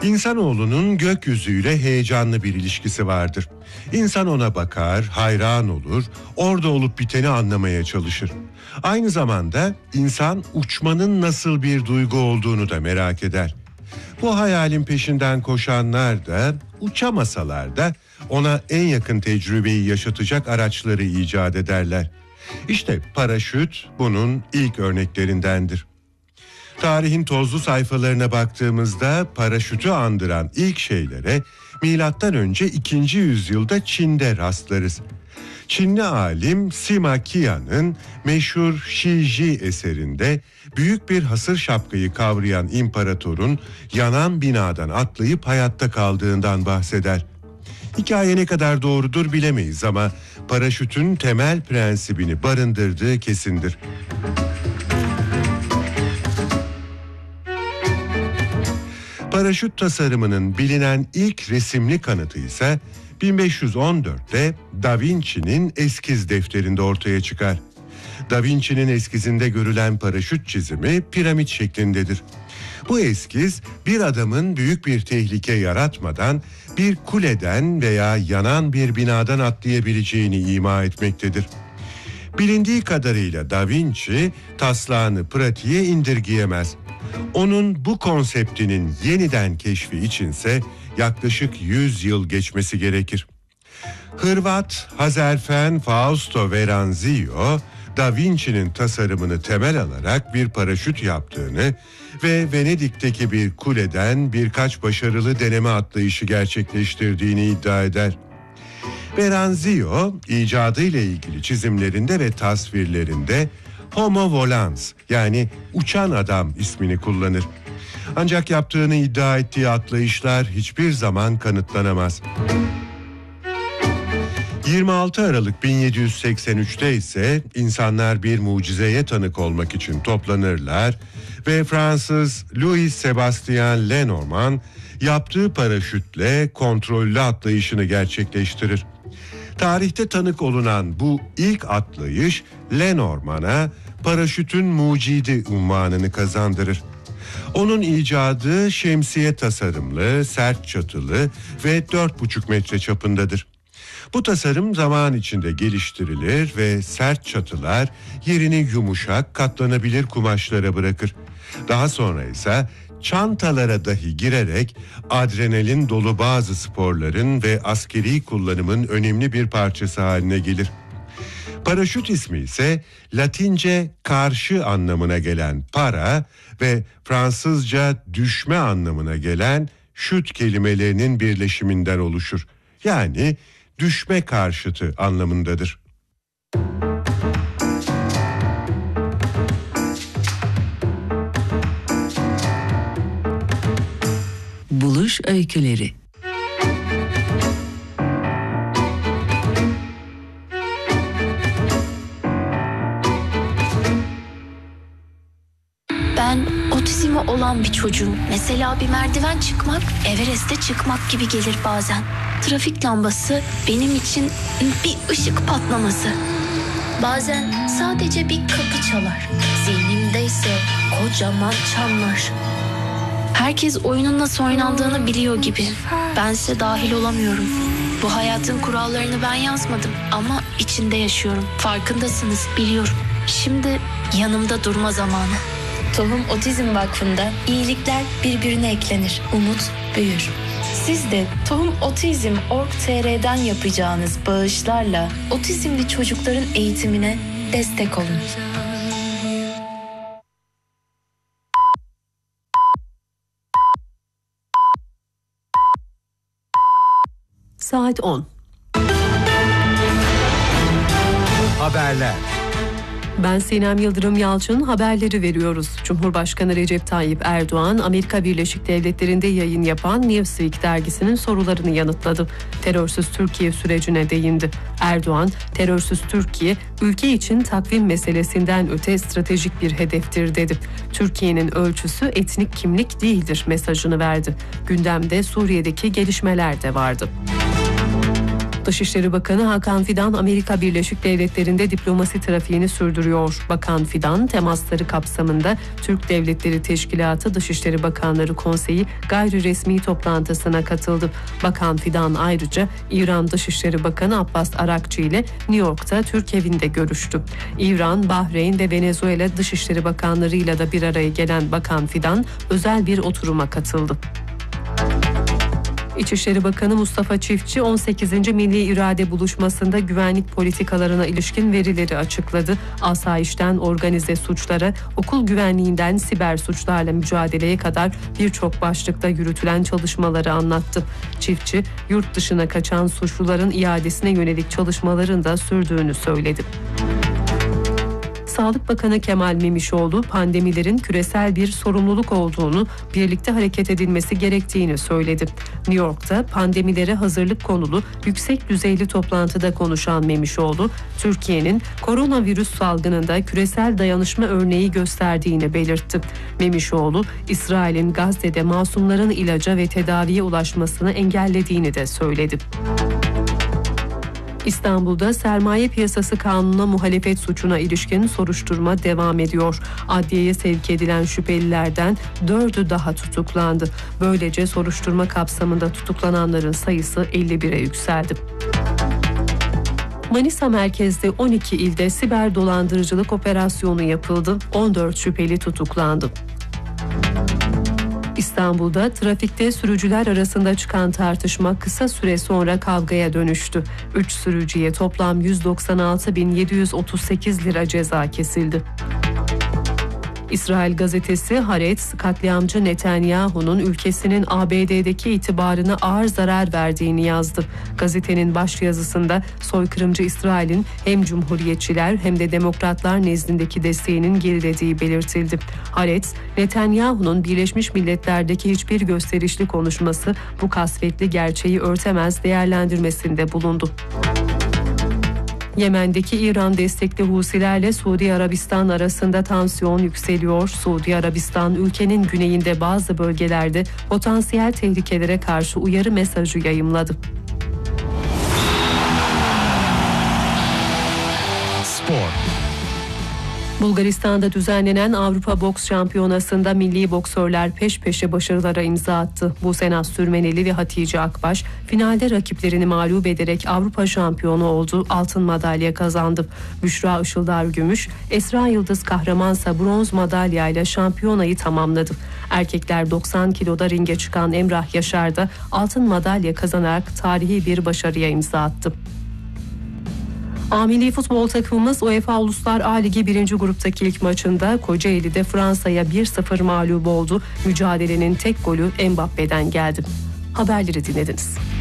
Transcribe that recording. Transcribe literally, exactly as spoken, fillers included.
İnsanoğlunun gökyüzüyle heyecanlı bir ilişkisi vardır. İnsan ona bakar, hayran olur, orada olup biteni anlamaya çalışır. Aynı zamanda insan uçmanın nasıl bir duygu olduğunu da merak eder. Bu hayalin peşinden koşanlar da uçamasalar da ona en yakın tecrübeyi yaşatacak araçları icat ederler. İşte paraşüt bunun ilk örneklerindendir. Tarihin tozlu sayfalarına baktığımızda paraşütü andıran ilk şeylere milattan önce ikinci yüzyılda Çin'de rastlarız. Çinli alim Sima Qian'ın meşhur Shiji eserinde büyük bir hasır şapkayı kavrayan imparatorun yanan binadan atlayıp hayatta kaldığından bahseder. Hikaye ne kadar doğrudur bilemeyiz ama paraşütün temel prensibini barındırdığı kesindir. Paraşüt tasarımının bilinen ilk resimli kanıtı ise bin beş yüz on dörtte Da Vinci'nin eskiz defterinde ortaya çıkar. Da Vinci'nin eskizinde görülen paraşüt çizimi piramit şeklindedir. Bu eskiz bir adamın büyük bir tehlike yaratmadan bir kuleden veya yanan bir binadan atlayabileceğini ima etmektedir. Bilindiği kadarıyla Da Vinci taslağını pratiğe indirgeyemez. Onun bu konseptinin yeniden keşfi içinse yaklaşık yüz yıl geçmesi gerekir. Hırvat Hazarfen Fausto Veranzio, Da Vinci'nin tasarımını temel alarak bir paraşüt yaptığını ve Venedik'teki bir kuleden birkaç başarılı deneme atlayışı gerçekleştirdiğini iddia eder. Veranzio, icadıyla ilgili çizimlerinde ve tasvirlerinde Homo volans yani uçan adam ismini kullanır. Ancak yaptığını iddia ettiği atlayışlar hiçbir zaman kanıtlanamaz. yirmi altı Aralık bin yedi yüz seksen üçte ise insanlar bir mucizeye tanık olmak için toplanırlar ve Fransız Louis Sébastien Lenormand yaptığı paraşütle kontrollü atlayışını gerçekleştirir. Tarihte tanık olunan bu ilk atlayış Lenormand'a paraşütün mucidi unvanını kazandırır. Onun icadı şemsiye tasarımlı, sert çatılı ve dört buçuk metre çapındadır. Bu tasarım zaman içinde geliştirilir ve sert çatılar yerini yumuşak, katlanabilir kumaşlara bırakır. Daha sonra ise çantalara dahi girerek adrenalin dolu bazı sporların ve askeri kullanımın önemli bir parçası haline gelir. Paraşüt ismi ise Latince karşı anlamına gelen para ve Fransızca düşme anlamına gelen şut kelimelerinin birleşiminden oluşur. Yani düşme karşıtı anlamındadır. Buluş öyküleri. Ben otizmi olan bir çocuğum. Mesela bir merdiven çıkmak, Everest'e çıkmak gibi gelir bazen. Trafik lambası benim için bir ışık patlaması. Bazen sadece bir kapı çalar. Zihnimde ise kocaman çanlar. Herkes oyunun nasıl oynandığını biliyor gibi. Bense dahil olamıyorum. Bu hayatın kurallarını ben yazmadım ama içinde yaşıyorum. Farkındasınız, biliyorum. Şimdi yanımda durma zamanı. Tohum Otizm Vakfı'nda iyilikler birbirine eklenir, umut büyür. Siz de tohum otizm nokta org nokta tr'den yapacağınız bağışlarla otizmli çocukların eğitimine destek olun. Saat on. Haberler. Ben Sinem Yıldırım Yalçın, haberleri veriyoruz. Cumhurbaşkanı Recep Tayyip Erdoğan, Amerika Birleşik Devletleri'nde yayın yapan Newsweek dergisinin sorularını yanıtladı. Terörsüz Türkiye sürecine değindi. Erdoğan, terörsüz Türkiye, ülke için takvim meselesinden öte stratejik bir hedeftir dedi. Türkiye'nin ölçüsü etnik kimlik değildir mesajını verdi. Gündemde Suriye'deki gelişmeler de vardı. Dışişleri Bakanı Hakan Fidan, Amerika Birleşik Devletleri'nde diplomasi trafiğini sürdürüyor. Bakan Fidan, temasları kapsamında Türk Devletleri Teşkilatı Dışişleri Bakanları Konseyi gayri resmi toplantısına katıldı. Bakan Fidan ayrıca İran Dışişleri Bakanı Abbas Arakçı ile New York'ta Türk evinde görüştü. İran, Bahreyn ve Venezuela Dışişleri Bakanlarıyla da bir araya gelen Bakan Fidan özel bir oturuma katıldı. İçişleri Bakanı Mustafa Çiftçi on sekizinci Milli İrade Buluşması'nda güvenlik politikalarına ilişkin verileri açıkladı. Asayişten organize suçlara, okul güvenliğinden siber suçlarla mücadeleye kadar birçok başlıkta yürütülen çalışmaları anlattı. Çiftçi, yurt dışına kaçan suçluların iadesine yönelik çalışmaların da sürdüğünü söyledi. Sağlık Bakanı Kemal Memişoğlu, pandemilerin küresel bir sorumluluk olduğunu, birlikte hareket edilmesi gerektiğini söyledi. New York'ta pandemilere hazırlık konulu yüksek düzeyli toplantıda konuşan Memişoğlu, Türkiye'nin koronavirüs salgınında küresel dayanışma örneği gösterdiğini belirtti. Memişoğlu, İsrail'in Gazze'de masumların ilaca ve tedaviye ulaşmasını engellediğini de söyledi. İstanbul'da sermaye piyasası kanununa muhalefet suçuna ilişkin soruşturma devam ediyor. Adliyeye sevk edilen şüphelilerden dördü daha tutuklandı. Böylece soruşturma kapsamında tutuklananların sayısı elli bire yükseldi. Manisa merkezde on iki ilde siber dolandırıcılık operasyonu yapıldı. on dört şüpheli tutuklandı. İstanbul'da trafikte sürücüler arasında çıkan tartışma kısa süre sonra kavgaya dönüştü. üç sürücüye toplam yüz doksan altı bin yedi yüz otuz sekiz lira ceza kesildi. İsrail gazetesi Haaretz, katliamcı Netanyahu'nun ülkesinin A B D'deki itibarına ağır zarar verdiğini yazdı. Gazetenin başyazısında soykırımcı İsrail'in hem cumhuriyetçiler hem de demokratlar nezdindeki desteğinin gerilediği belirtildi. Haaretz, Netanyahu'nun Birleşmiş Milletler'deki hiçbir gösterişli konuşması bu kasvetli gerçeği örtemez değerlendirmesinde bulundu. Yemen'deki İran destekli Husilerle Suudi Arabistan arasında tansiyon yükseliyor. Suudi Arabistan ülkenin güneyinde bazı bölgelerde potansiyel tehlikelere karşı uyarı mesajı yayımladı. Spor. Bulgaristan'da düzenlenen Avrupa Boks Şampiyonası'nda milli boksörler peş peşe başarılara imza attı. Busenas Sürmeneli ve Hatice Akbaş finalde rakiplerini mağlup ederek Avrupa şampiyonu oldu, altın madalya kazandı. Büşra Işıldar gümüş, Esra Yıldız Kahramansa bronz madalyayla şampiyonayı tamamladı. Erkekler doksan kiloda ringe çıkan Emrah Yaşar da altın madalya kazanarak tarihi bir başarıya imza attı. A milli futbol takımımız UEFA Uluslar A Ligi birinci gruptaki ilk maçında Kocaeli'de Fransa'ya bir sıfır mağlup oldu. Mücadelenin tek golü Mbappe'den geldi. Haberleri dinlediniz.